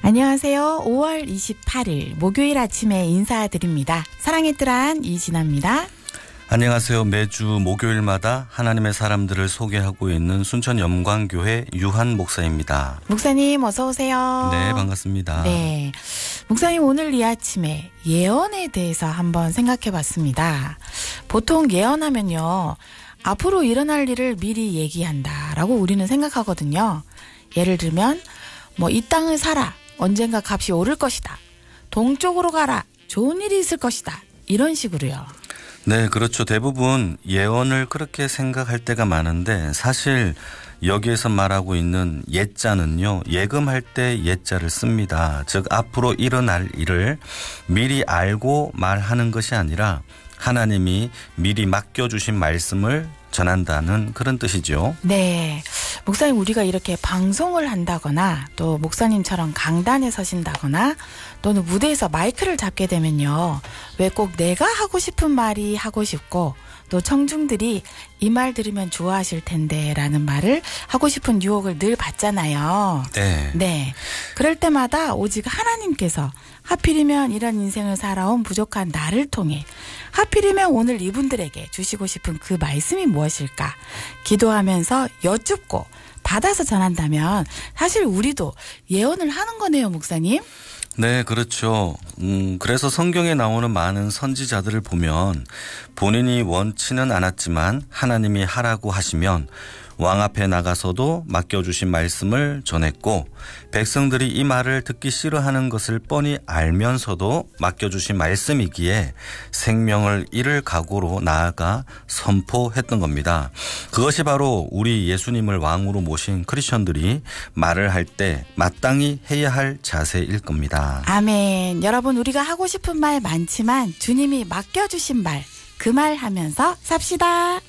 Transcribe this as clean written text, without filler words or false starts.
안녕하세요. 5월 28일 목요일 아침에 인사드립니다. 사랑의 뜰한 이진아입니다. 안녕하세요. 매주 목요일마다 하나님의 사람들을 소개하고 있는 순천 영광교회 유한 목사입니다. 목사님 어서 오세요. 네, 반갑습니다. 네, 목사님 오늘 이 아침에 예언에 대해서 한번 생각해 봤습니다. 보통 예언하면요, 앞으로 일어날 일을 미리 얘기한다라고 우리는 생각하거든요. 예를 들면 이 땅을 사라. 언젠가 값이 오를 것이다. 동쪽으로 가라. 좋은 일이 있을 것이다. 이런 식으로요. 네, 그렇죠. 대부분 예언을 그렇게 생각할 때가 많은데 사실 여기에서 말하고 있는 예자는요, 예금할 때 예자를 씁니다. 즉 앞으로 일어날 일을 미리 알고 말하는 것이 아니라 하나님이 미리 맡겨주신 말씀을 전한다는 그런 뜻이죠. 네, 목사님 우리가 이렇게 방송을 한다거나 또 목사님처럼 강단에 서신다거나 또는 무대에서 마이크를 잡게 되면요, 왜 꼭 내가 하고 싶은 말이 하고 싶고 또 청중들이 이 말 들으면 좋아하실 텐데 라는 말을 하고 싶은 유혹을 늘 받잖아요. 네. 그럴 때마다 오직 하나님께서 하필이면 이런 인생을 살아온 부족한 나를 통해 하필이면 오늘 이분들에게 주시고 싶은 그 말씀이 무엇일까 기도하면서 여쭙고 받아서 전한다면 사실 우리도 예언을 하는 거네요, 목사님. 네, 그렇죠. 그래서 성경에 나오는 많은 선지자들을 보면 본인이 원치는 않았지만 하나님이 하라고 하시면 왕 앞에 나가서도 맡겨주신 말씀을 전했고, 백성들이 이 말을 듣기 싫어하는 것을 뻔히 알면서도 맡겨주신 말씀이기에 생명을 잃을 각오로 나아가 선포했던 겁니다. 그것이 바로 우리 예수님을 왕으로 모신 크리스천들이 말을 할 때 마땅히 해야 할 자세일 겁니다. 아멘. 여러분, 우리가 하고 싶은 말 많지만 주님이 맡겨주신 말, 그 말 하면서 삽시다.